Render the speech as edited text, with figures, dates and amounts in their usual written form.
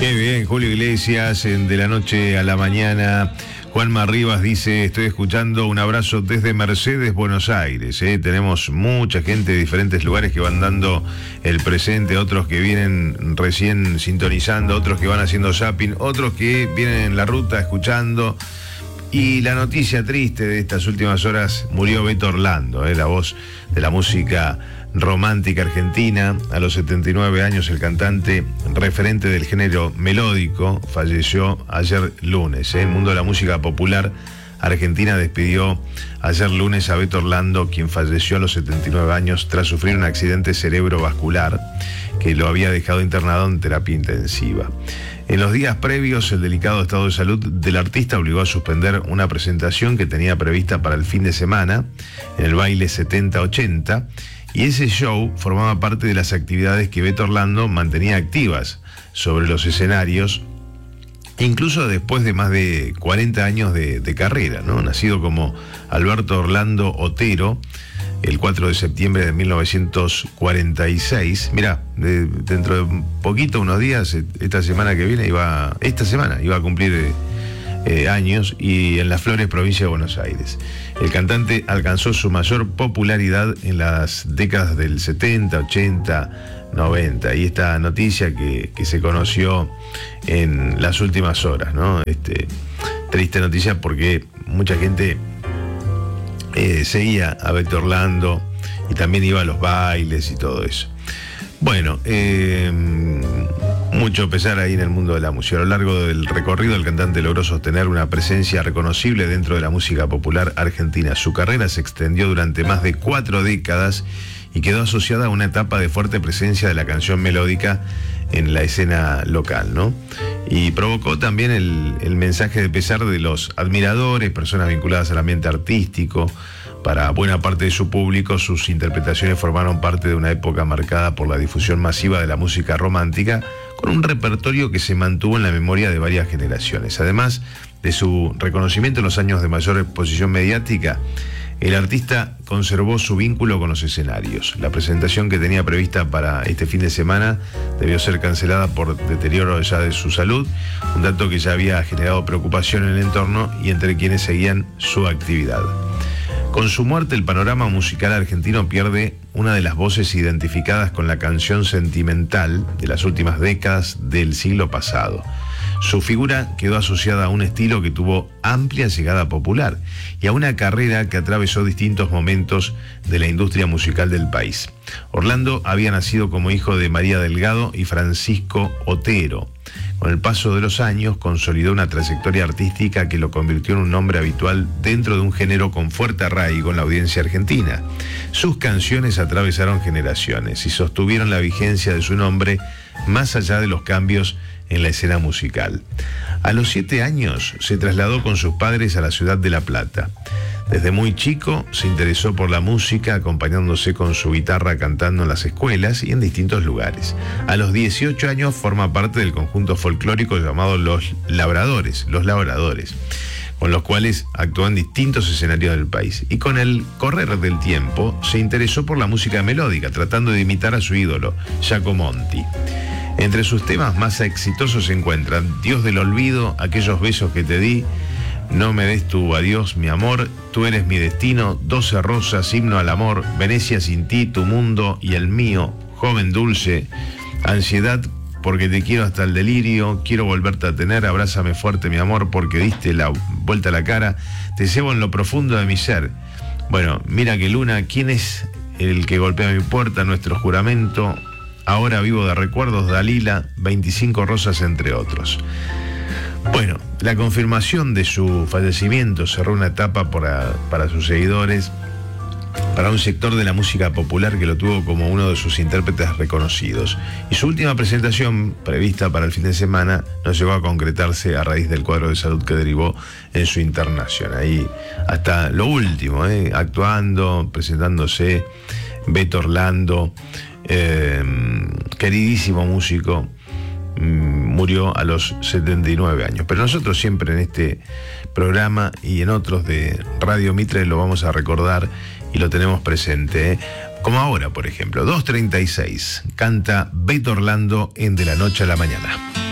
Qué bien, Julio Iglesias, en De la Noche a la Mañana. Juanma Rivas dice, estoy escuchando, un abrazo desde Mercedes, Buenos Aires. Tenemos mucha gente de diferentes lugares que van dando el presente, otros que vienen recién sintonizando, otros que van haciendo zapping, otros que vienen en la ruta escuchando. Y la noticia triste de estas últimas horas, murió Beto Orlando, la voz de la música romántica argentina. A los 79 años, el cantante referente del género melódico falleció ayer lunes. El mundo de la música popular argentina despidió ayer lunes a Beto Orlando, quien falleció a los 79 años tras sufrir un accidente cerebrovascular que lo había dejado internado en terapia intensiva. En los días previos, el delicado estado de salud del artista obligó a suspender una presentación que tenía prevista para el fin de semana en el baile 70-80, y ese show formaba parte de las actividades que Beto Orlando mantenía activas sobre los escenarios, incluso después de más de 40 años de carrera, ¿no? Nacido como Alberto Orlando Otero el 4 de septiembre de 1946. Mirá, dentro de un poquito, unos días, esta semana iba a cumplir años, y en Las Flores, provincia de Buenos Aires. El cantante alcanzó su mayor popularidad en las décadas del 70, 80, 90, y esta noticia que se conoció en las últimas horas, ¿no? Triste noticia porque mucha gente seguía a Beto Orlando y también iba a los bailes y todo eso. Bueno, mucho pesar ahí en el mundo de la música. A lo largo del recorrido, el cantante logró sostener una presencia reconocible dentro de la música popular argentina. Su carrera se extendió durante más de 4 décadas y quedó asociada a una etapa de fuerte presencia de la canción melódica en la escena local, ¿no? Y provocó también el mensaje de pesar de los admiradores, personas vinculadas al ambiente artístico. Para buena parte de su público, sus interpretaciones formaron parte de una época marcada por la difusión masiva de la música romántica, con un repertorio que se mantuvo en la memoria de varias generaciones. Además de su reconocimiento en los años de mayor exposición mediática, el artista conservó su vínculo con los escenarios. La presentación que tenía prevista para este fin de semana debió ser cancelada por deterioro ya de su salud, un dato que ya había generado preocupación en el entorno y entre quienes seguían su actividad. Con su muerte, el panorama musical argentino pierde una de las voces identificadas con la canción sentimental de las últimas décadas del siglo pasado. Su figura quedó asociada a un estilo que tuvo amplia llegada popular y a una carrera que atravesó distintos momentos de la industria musical del país. Orlando había nacido como hijo de María Delgado y Francisco Otero. Con el paso de los años, consolidó una trayectoria artística que lo convirtió en un nombre habitual dentro de un género con fuerte arraigo en la audiencia argentina. Sus canciones atravesaron generaciones y sostuvieron la vigencia de su nombre más allá de los cambios en la escena musical. A los 7 años se trasladó con sus padres a la ciudad de La Plata. Desde muy chico se interesó por la música, acompañándose con su guitarra cantando en las escuelas y en distintos lugares. A los 18 años forma parte del conjunto folclórico llamado Los Labradores, con los cuales actuó en distintos escenarios del país. Y con el correr del tiempo se interesó por la música melódica, tratando de imitar a su ídolo, Giacomonti. Entre sus temas más exitosos se encuentran Dios del Olvido, Aquellos besos que te di, No me des tu adiós, mi amor, Tú eres mi destino, 12 rosas, Himno al amor, Venecia sin ti, Tu mundo y el mío, Joven dulce, Ansiedad porque te quiero hasta el delirio, Quiero volverte a tener, Abrázame fuerte, mi amor, porque diste la vuelta a la cara, Te llevo en lo profundo de mi ser. Bueno, Mira que luna, ¿quién es el que golpea mi puerta? Nuestro juramento, Ahora vivo de recuerdos, Dalila, 25 rosas, entre otros. Bueno, la confirmación de su fallecimiento cerró una etapa para sus seguidores, para un sector de la música popular que lo tuvo como uno de sus intérpretes reconocidos. Y su última presentación, prevista para el fin de semana, no llegó a concretarse a raíz del cuadro de salud que derivó en su internación. Ahí hasta lo último, actuando, presentándose, Beto Orlando, queridísimo músico, murió a los 79 años. Pero nosotros siempre en este programa y en otros de Radio Mitre lo vamos a recordar y lo tenemos presente, como ahora, por ejemplo, 2:36, canta Beto Orlando en De la Noche a la Mañana.